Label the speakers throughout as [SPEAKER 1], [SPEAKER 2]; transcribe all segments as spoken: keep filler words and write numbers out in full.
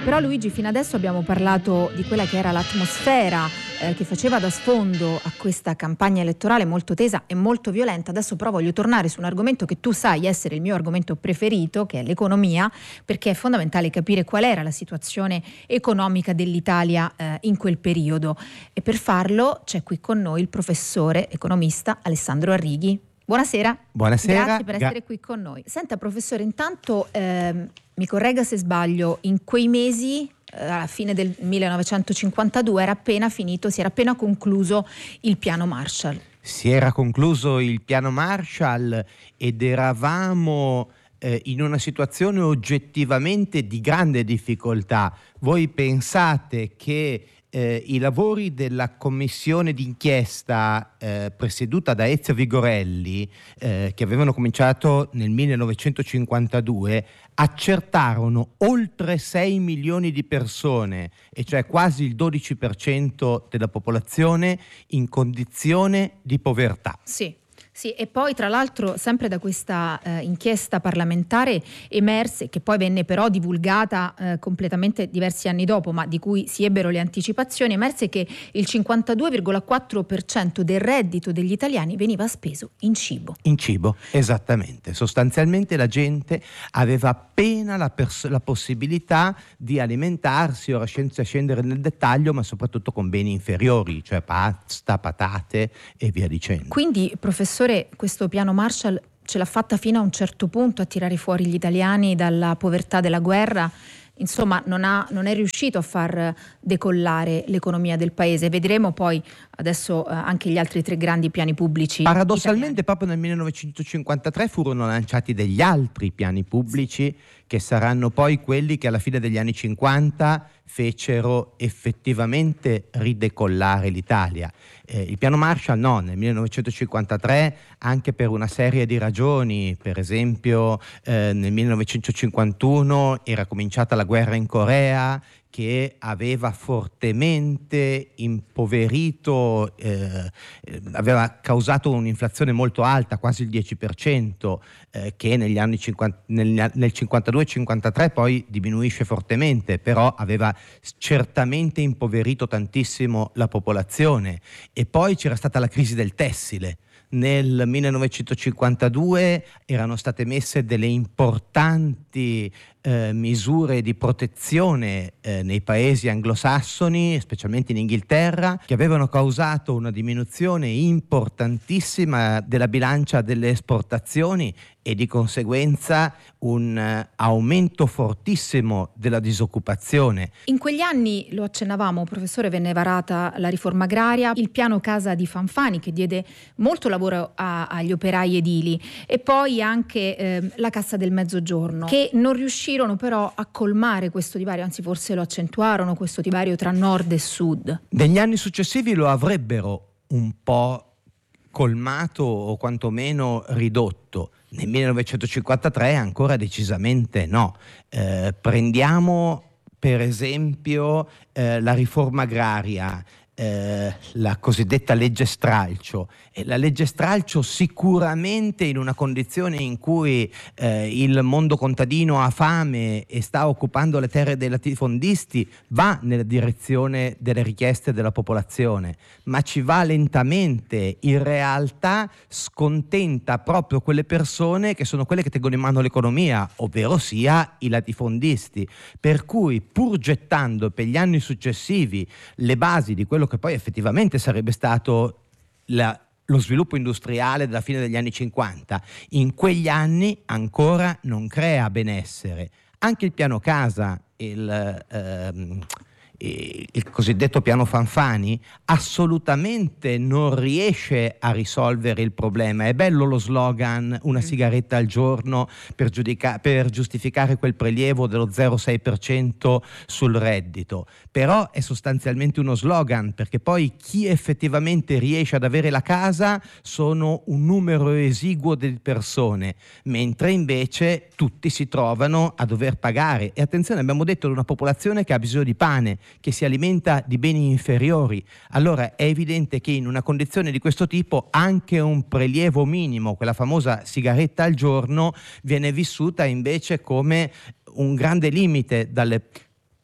[SPEAKER 1] Però Luigi, fino adesso abbiamo parlato di quella che era l'atmosfera eh, che faceva da sfondo a questa campagna elettorale molto tesa e molto violenta. Adesso però voglio tornare su un argomento che tu sai essere il mio argomento preferito, che è l'economia, perché è fondamentale capire qual era la situazione economica dell'Italia eh, in quel periodo. E per farlo c'è qui con noi il professore economista Alessandro Arrighi. Buonasera.
[SPEAKER 2] Buonasera.
[SPEAKER 1] Grazie per essere Gra- qui con noi. Senta professore, intanto ehm, mi corregga se sbaglio, in quei mesi eh, alla fine del millenovecentocinquantadue era appena finito, si era appena concluso il piano Marshall.
[SPEAKER 2] Si era concluso il piano Marshall ed eravamo eh, in una situazione oggettivamente di grande difficoltà. Voi pensate che Eh, i lavori della commissione d'inchiesta eh, presieduta da Ezio Vigorelli, eh, che avevano cominciato nel millenovecentocinquantadue, accertarono oltre sei milioni di persone, e cioè quasi il dodici per cento della popolazione in condizione di povertà.
[SPEAKER 1] Sì. Sì, e poi tra l'altro sempre da questa eh, inchiesta parlamentare emerse, che poi venne però divulgata eh, completamente diversi anni dopo, ma di cui si ebbero le anticipazioni, emerse che il cinquantadue virgola quattro per cento del reddito degli italiani veniva speso in cibo.
[SPEAKER 2] In cibo, esattamente. Sostanzialmente la gente aveva appena la, pers- la possibilità di alimentarsi, ora senza scendere nel dettaglio, ma soprattutto con beni inferiori, cioè pasta, patate e via dicendo.
[SPEAKER 1] Quindi, professore, questo piano Marshall ce l'ha fatta fino a un certo punto a tirare fuori gli italiani dalla povertà della guerra, insomma non, ha, non è riuscito a far decollare l'economia del paese. Vedremo poi adesso eh, anche gli altri tre grandi piani pubblici.
[SPEAKER 2] Paradossalmente
[SPEAKER 1] italiani.
[SPEAKER 2] Proprio nel millenovecentocinquantatré furono lanciati degli altri piani pubblici che saranno poi quelli che alla fine degli anni cinquanta fecero effettivamente ridecollare l'Italia. Eh, il piano Marshall no, nel millenovecentocinquantatré, anche per una serie di ragioni. Per esempio eh, nel millenovecentocinquantuno era cominciata la guerra in Corea, che aveva fortemente impoverito, eh, aveva causato un'inflazione molto alta, quasi il dieci per cento, eh, che negli anni cinquanta, nel, nel cinquantadue cinquantatré poi diminuisce fortemente, però aveva certamente impoverito tantissimo la popolazione. E poi c'era stata la crisi del tessile. Nel millenovecentocinquantadue erano state messe delle importanti eh, misure di protezione eh, nei paesi anglosassoni, specialmente in Inghilterra, che avevano causato una diminuzione importantissima della bilancia delle esportazioni e di conseguenza un uh, aumento fortissimo della disoccupazione.
[SPEAKER 1] In quegli anni, lo accennavamo, professore, venne varata la riforma agraria, il piano casa di Fanfani, che diede molto lavoro a, agli operai edili, e poi anche eh, la cassa del mezzogiorno, che non riuscirono però a colmare questo divario, anzi forse lo accentuarono, questo divario tra nord e sud.
[SPEAKER 2] Negli anni successivi lo avrebbero un po' colmato o quantomeno ridotto. Nel millenovecentocinquantatré ancora decisamente no. Eh, prendiamo per esempio eh, la riforma agraria, eh, la cosiddetta legge stralcio. E la legge stralcio sicuramente, in una condizione in cui eh, il mondo contadino ha fame e sta occupando le terre dei latifondisti, va nella direzione delle richieste della popolazione, ma ci va lentamente. In realtà scontenta proprio quelle persone che sono quelle che tengono in mano l'economia, ovvero sia i latifondisti, per cui pur gettando per gli anni successivi le basi di quello che poi effettivamente sarebbe stato la lo sviluppo industriale della fine degli anni cinquanta, in quegli anni ancora non crea benessere. Anche il piano casa, il, ehm, il cosiddetto piano Fanfani, assolutamente non riesce a risolvere il problema. È bello lo slogan una sigaretta al giorno per, giudica- per giustificare quel prelievo dello zero virgola sei per cento sul reddito, però è sostanzialmente uno slogan, perché poi chi effettivamente riesce ad avere la casa sono un numero esiguo di persone, mentre invece tutti si trovano a dover pagare. E attenzione, abbiamo detto di una popolazione che ha bisogno di pane, che si alimenta di beni inferiori. Allora è evidente che in una condizione di questo tipo anche un prelievo minimo, quella famosa sigaretta al giorno, viene vissuta invece come un grande limite dalle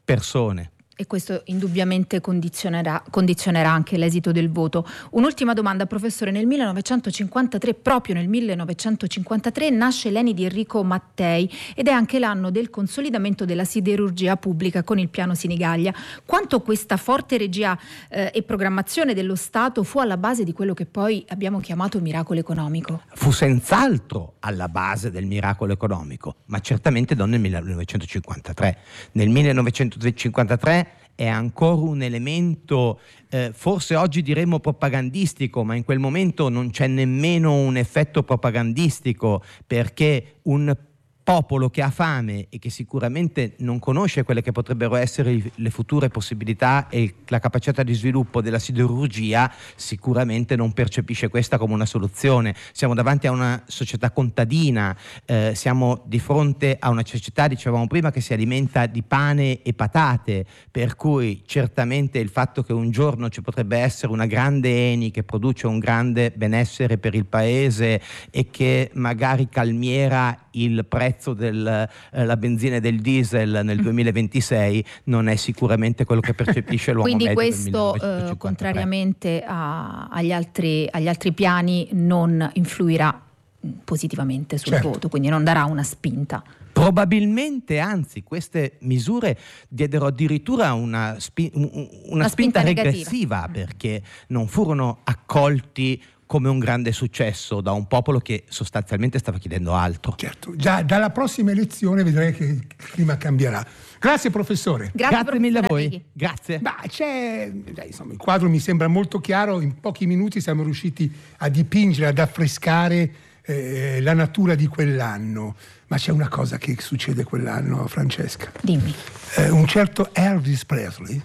[SPEAKER 2] persone.
[SPEAKER 1] E questo indubbiamente condizionerà, condizionerà anche l'esito del voto. Un'ultima domanda, professore. Nel millenovecentocinquantatré, proprio nel millenovecentocinquantatré, nasce l'E N I di Enrico Mattei ed è anche l'anno del consolidamento della siderurgia pubblica con il piano Sinigaglia. Quanto questa forte regia eh, e programmazione dello Stato fu alla base di quello che poi abbiamo chiamato miracolo economico?
[SPEAKER 2] Fu senz'altro alla base del miracolo economico, ma certamente non nel millenovecentocinquantatré. Nel millenovecentocinquantatré è ancora un elemento, eh, forse oggi diremmo propagandistico, ma in quel momento non c'è nemmeno un effetto propagandistico, perché un popolo che ha fame e che sicuramente non conosce quelle che potrebbero essere le future possibilità e la capacità di sviluppo della siderurgia, sicuramente non percepisce questa come una soluzione. Siamo davanti a una società contadina, eh, siamo di fronte a una società, dicevamo prima, che si alimenta di pane e patate, per cui certamente il fatto che un giorno ci potrebbe essere una grande Eni che produce un grande benessere per il paese e che magari calmiera il prezzo della eh, benzina e del diesel nel duemilaventisei non è sicuramente quello che percepisce l'uomo
[SPEAKER 1] Quindi
[SPEAKER 2] medio
[SPEAKER 1] questo,
[SPEAKER 2] del millenovecentocinquantatré.
[SPEAKER 1] Eh, contrariamente a, agli, altri, agli altri piani, non influirà positivamente sul
[SPEAKER 3] certo.
[SPEAKER 1] voto, quindi non darà una spinta.
[SPEAKER 2] Probabilmente, anzi, queste misure diedero addirittura una, spi- una, una spinta, spinta regressiva, perché non furono accolti come un grande successo da un popolo che sostanzialmente stava chiedendo altro.
[SPEAKER 3] Certo, già dalla prossima elezione vedrei che il clima cambierà. Grazie professore.
[SPEAKER 1] Grazie,
[SPEAKER 2] Grazie mille a voi.
[SPEAKER 1] Righi.
[SPEAKER 2] Grazie.
[SPEAKER 3] Ma c'è, dai, insomma, il quadro mi sembra molto chiaro. In pochi minuti siamo riusciti a dipingere, ad affrescare eh, la natura di quell'anno. Ma c'è una cosa che succede quell'anno, Francesca.
[SPEAKER 1] Dimmi.
[SPEAKER 3] Eh, un certo Elvis Presley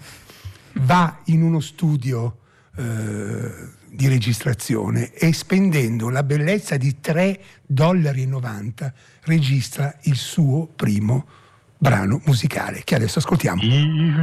[SPEAKER 3] va in uno studio eh, di registrazione e, spendendo la bellezza di tre dollari e novanta, registra il suo primo brano musicale, che adesso ascoltiamo.